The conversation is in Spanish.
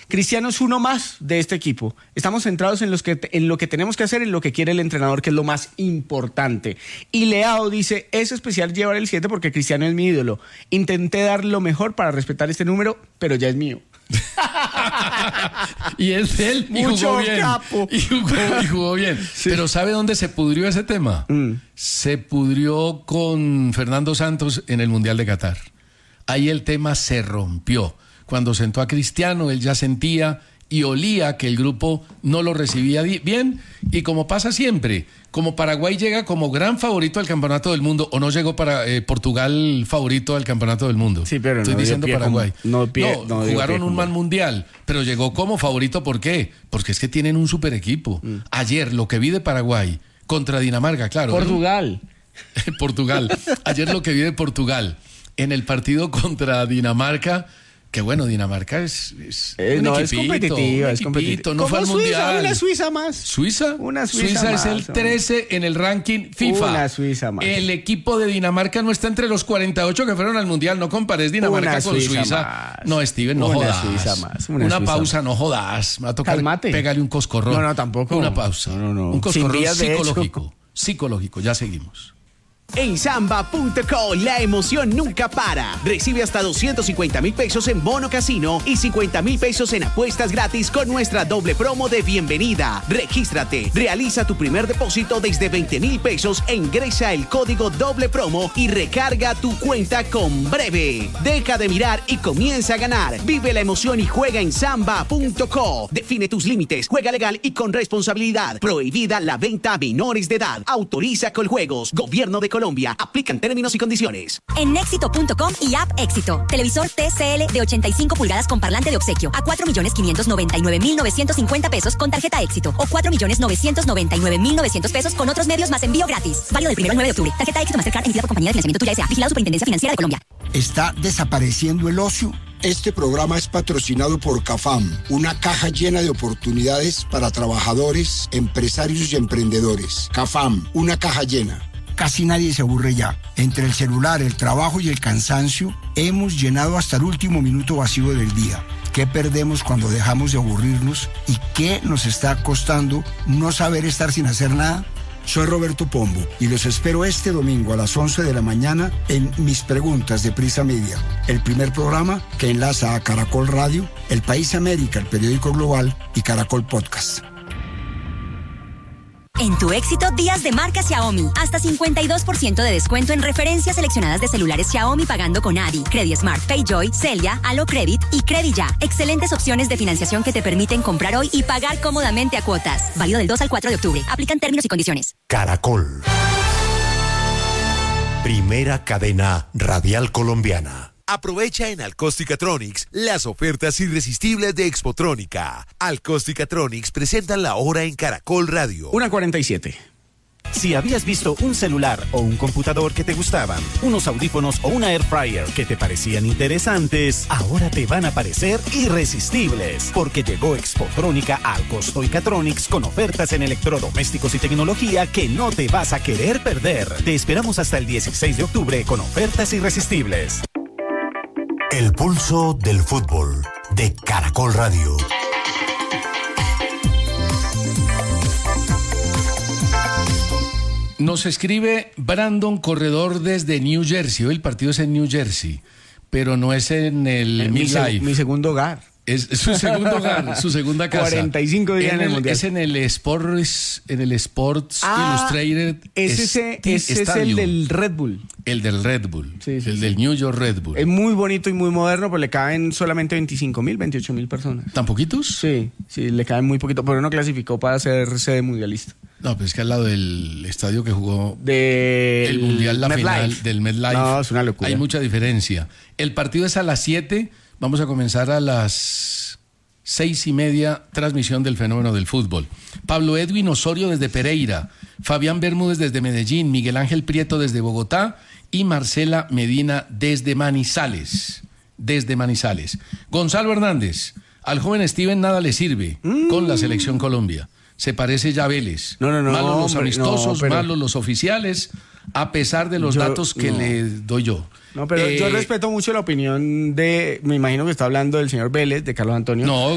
Cristiano es uno más de este equipo. Estamos centrados en lo que tenemos que hacer, en lo que quiere el entrenador, que es lo más importante. Y Leao dice, es especial llevar el 7 porque Cristiano es mi ídolo. Intenté dar lo mejor para respetar este número, pero ya es mío. Y es él, y Mucho jugó bien. capo. Y jugó bien. Sí. Pero ¿sabe dónde se pudrió ese tema? Se pudrió con Fernando Santos en el Mundial de Qatar. Ahí el tema se rompió. Cuando sentó a Cristiano, él ya sentía y olía que el grupo no lo recibía bien. Y como pasa siempre, como Paraguay llega como gran favorito al campeonato del mundo, o no llegó para Portugal favorito al campeonato del mundo. Sí, pero estoy no diciendo Paraguay. No, jugaron un mal mundial, pero llegó como favorito. ¿Por qué? Porque es que tienen un super equipo. Ayer lo que vi de Paraguay contra Dinamarca, claro. Portugal. Ayer lo que vi de Portugal en el partido contra Dinamarca. Que bueno, Dinamarca es no, es competitiva, no fue al mundial. Una Suiza más. ¿Suiza? Una Suiza más, es el hombre. 13 en el ranking FIFA. Una Suiza más. El equipo de Dinamarca no está entre los 48 que fueron al mundial. No compares Dinamarca con Suiza. Más. No, Steven, no jodas. Suiza más. Una pausa, no jodas. Me va a tocar pegarle un coscorrón. No, tampoco. Una pausa. No. Un coscorrón psicológico. Ya seguimos. En Samba.co la emoción nunca para. Recibe hasta 250,000 pesos en bono casino y 50,000 pesos en apuestas gratis con nuestra doble promo de bienvenida. Regístrate, realiza tu primer depósito desde 20,000 pesos e ingresa el código doble promo y recarga tu cuenta con Breve. Deja de mirar y comienza a ganar. Vive la emoción y juega en Samba.co. Define tus límites, juega legal y con responsabilidad. Prohibida la venta a menores de edad. Autoriza Coljuegos. Gobierno de Colombia. Aplican términos y condiciones. En Éxito.com y App Éxito. Televisor TCL de 85 pulgadas con parlante de obsequio a 4.599.950 pesos con tarjeta Éxito o 4.999.900 pesos con otros medios más envío gratis. Válido del 1 al 9 de octubre. Tarjeta Éxito Mastercard emitida por compañía de financiamiento Tuya S.A. Vigilado Superintendencia Financiera de Colombia. ¿Está desapareciendo el ocio? Este programa es patrocinado por CAFAM, una caja llena de oportunidades para trabajadores, empresarios y emprendedores. CAFAM, una caja llena. Casi nadie se aburre ya. Entre el celular, el trabajo y el cansancio, hemos llenado hasta el último minuto vacío del día. ¿Qué perdemos cuando dejamos de aburrirnos? ¿Y qué nos está costando no saber estar sin hacer nada? Soy Roberto Pombo y los espero este domingo a las 11 de la mañana en Mis Preguntas de Prisa Media, el primer programa que enlaza a Caracol Radio, El País América, el periódico global y Caracol Podcast. En Tu Éxito, días de marca Xiaomi. Hasta 52% de descuento en referencias seleccionadas de celulares Xiaomi pagando con Adi, Credismart, Payjoy, Celia, Alocredit y Credilla. Excelentes opciones de financiación que te permiten comprar hoy y pagar cómodamente a cuotas. Válido del 2 al 4 de octubre. Aplican términos y condiciones. Caracol. Primera cadena radial colombiana. Aprovecha en Alcosticatronics las ofertas irresistibles de Expotrónica. Alcosticatronics presentan la hora en Caracol Radio. 1:47. Si habías visto un celular o un computador que te gustaban, unos audífonos o una air fryer que te parecían interesantes, ahora te van a parecer irresistibles, porque llegó Expotrónica a Alcosticatronics con ofertas en electrodomésticos y tecnología que no te vas a querer perder. Te esperamos hasta el 16 de octubre con ofertas irresistibles. El pulso del fútbol de Caracol Radio. Nos escribe Brandon Corredor desde New Jersey. Hoy el partido es en New Jersey, pero no es en el MetLife. Mi segundo hogar. Es su segundo hogar, su segunda casa. 45 días en el Mundial. Es en el Sports Illustrated. Ese es el del Red Bull. El del Red Bull. Sí, del New York Red Bull. Es muy bonito y muy moderno, pero le caben solamente 25,000, 28,000 personas. ¿Tan poquitos? Sí, le caben muy poquito, pero no clasificó para ser sede mundialista. No, pues es que al lado del estadio que jugó el Mundial, la MetLife. final del MetLife. No, es una locura. Hay mucha diferencia. El partido es a las 7. Vamos a comenzar a las 6:30, transmisión del fenómeno del fútbol. Pablo Edwin Osorio desde Pereira, Fabián Bermúdez desde Medellín, Miguel Ángel Prieto desde Bogotá y Marcela Medina desde Manizales. Gonzalo Hernández, al joven Steven nada le sirve con la Selección Colombia. Se parece ya a Vélez. No, malos los hombre, amistosos, pero... malos los oficiales, a pesar de los datos que le doy yo. No, pero yo respeto mucho la opinión me imagino que está hablando del señor Vélez, de Carlos Antonio. No,